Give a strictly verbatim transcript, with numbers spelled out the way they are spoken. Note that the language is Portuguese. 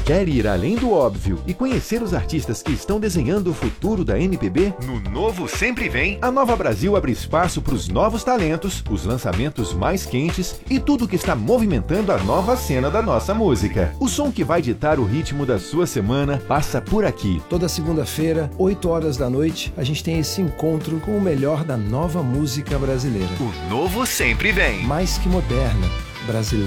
Quer ir além do óbvio e conhecer os artistas que estão desenhando o futuro da M P B? No Novo Sempre Vem, a Nova Brasil abre espaço para os novos talentos, os lançamentos mais quentes e tudo que está movimentando a nova cena da nossa música. O som que vai ditar o ritmo da sua semana passa por aqui. Toda segunda-feira, oito horas da noite, a gente tem esse encontro com o melhor da nova música brasileira. O Novo Sempre Vem. Mais que moderna, brasileira.